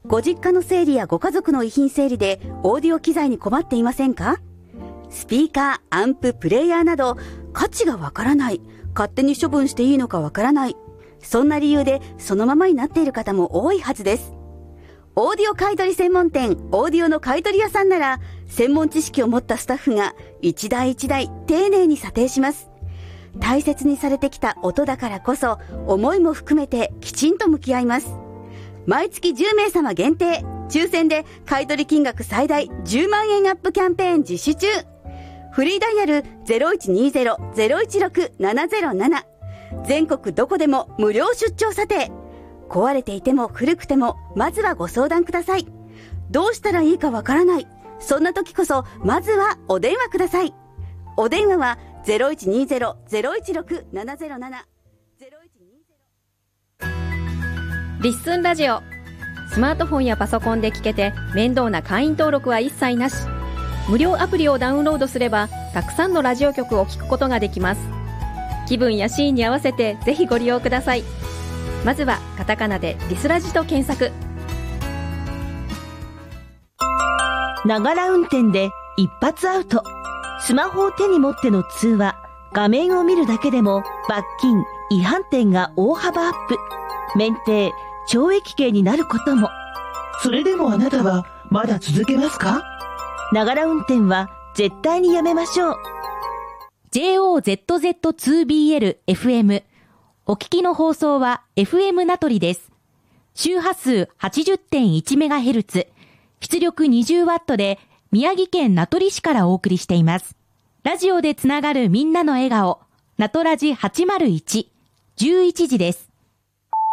ご実家の整理やご家族の遺品整理でオーディオ機材に困っていませんか？スピーカー、アンプ、プレイヤーなど価値がわからない、勝手に処分していいのかわからない、そんな理由でそのままになっている方も多いはずです。オーディオ買取専門店オーディオの買取屋さんなら、専門知識を持ったスタッフが一台一台丁寧に査定します。大切にされてきた音だからこそ、思いも含めてきちんと向き合います。毎月10名様限定、抽選で買取金額最大10万円アップキャンペーン実施中。フリーダイヤル 0120-016-707。全国どこでも無料出張査定。壊れていても古くても、まずはご相談ください。どうしたらいいかわからない。そんな時こそ、まずはお電話ください。お電話は 0120-016-707。 リッスンラジオ。スマートフォンやパソコンで聞けて面倒な会員登録は一切なし。無料アプリをダウンロードすればたくさんのラジオ局を聞くことができます。気分やシーンに合わせてぜひご利用ください。まずはカタカナでリスラジと検索。 ながら運転で一発アウト。スマホを手に持っての通話、画面を見るだけでも罰金、違反点が大幅アップ。免停、懲役刑になることも。 それでもあなたはまだ続けますか？ ながら運転は絶対にやめましょう。 JOZZ2BL FM。お聞きの放送は FM 名取です。周波数 80.1MHz、出力 20W で宮城県名取市からお送りしています。ラジオでつながるみんなの笑顔、名取ラジ801、11時です。